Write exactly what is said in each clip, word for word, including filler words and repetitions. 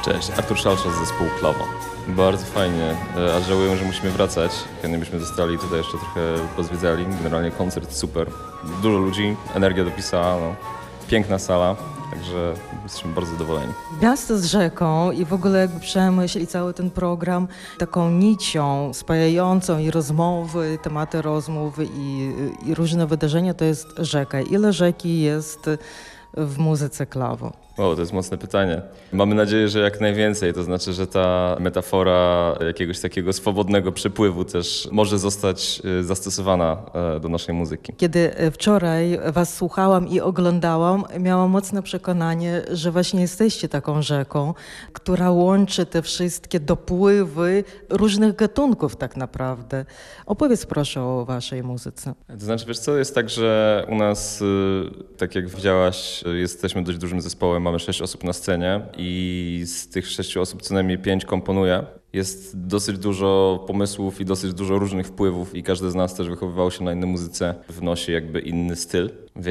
Cześć, Artur Szalsza z zespołu Klawo. Bardzo fajnie, a żałuję, że musimy wracać. Chętnie byśmy zostali tutaj jeszcze trochę pozwiedzali. Generalnie koncert super. Dużo ludzi, energia dopisała, no. Piękna sala, także jesteśmy bardzo zadowoleni. Miasto z rzeką i w ogóle jakby przemyśl i cały ten program taką nicią spajającą i rozmowy, tematy rozmów i, i różne wydarzenia to jest rzeka. Ile rzeki jest w muzyce Klawo? O, to jest mocne pytanie. Mamy nadzieję, że jak najwięcej, to znaczy, że ta metafora jakiegoś takiego swobodnego przepływu też może zostać zastosowana do naszej muzyki. Kiedy wczoraj was słuchałam i oglądałam, miałam mocne przekonanie, że właśnie jesteście taką rzeką, która łączy te wszystkie dopływy różnych gatunków tak naprawdę. Opowiedz proszę o waszej muzyce. To znaczy, wiesz co, jest tak, że u nas, tak jak widziałaś, jesteśmy dość dużym zespołem. Mamy sześć osób na scenie i z tych sześciu osób co najmniej pięć komponuje. Jest dosyć dużo pomysłów i dosyć dużo różnych wpływów i każdy z nas też wychowywał się na innej muzyce, wnosi jakby inny styl,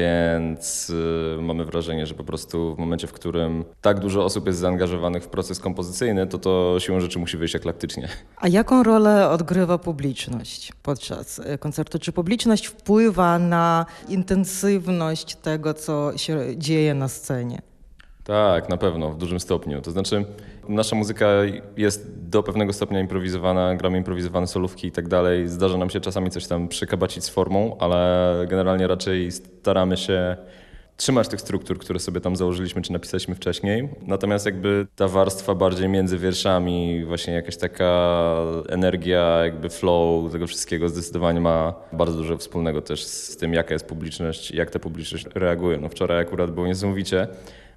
więc yy, mamy wrażenie, że po prostu w momencie, w którym tak dużo osób jest zaangażowanych w proces kompozycyjny, to to siłą rzeczy musi wyjść eklektycznie. A jaką rolę odgrywa publiczność podczas koncertu? Czy publiczność wpływa na intensywność tego, co się dzieje na scenie? Tak, na pewno, w dużym stopniu. To znaczy, nasza muzyka jest do pewnego stopnia improwizowana, gramy improwizowane solówki i tak dalej. Zdarza nam się czasami coś tam przekabacić z formą, ale generalnie raczej staramy się trzymać tych struktur, które sobie tam założyliśmy czy napisaliśmy wcześniej. Natomiast jakby ta warstwa bardziej między wierszami, właśnie jakaś taka energia, jakby flow tego wszystkiego zdecydowanie ma bardzo dużo wspólnego też z tym, jaka jest publiczność i jak ta publiczność reaguje. No wczoraj akurat było niesamowicie,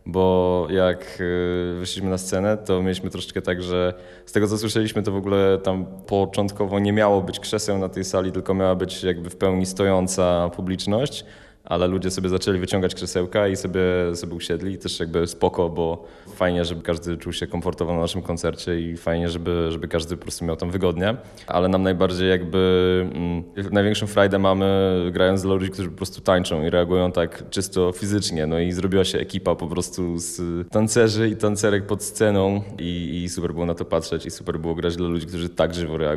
bo jak wyszliśmy na scenę, to mieliśmy troszeczkę tak, że z tego co słyszeliśmy, to w ogóle tam początkowo nie miało być krzeseł na tej sali, tylko miała być jakby w pełni stojąca publiczność, ale ludzie sobie zaczęli wyciągać krzesełka i sobie, sobie usiedli i też jakby spoko, bo fajnie, żeby każdy czuł się komfortowo na naszym koncercie i fajnie, żeby, żeby każdy po prostu miał tam wygodnie, ale nam najbardziej jakby mm, największą frajdę mamy grając dla ludzi, którzy po prostu tańczą i reagują tak czysto fizycznie, no i zrobiła się ekipa po prostu z tancerzy i tancerek pod sceną i, i super było na to patrzeć i super było grać dla ludzi, którzy tak żywo reagują.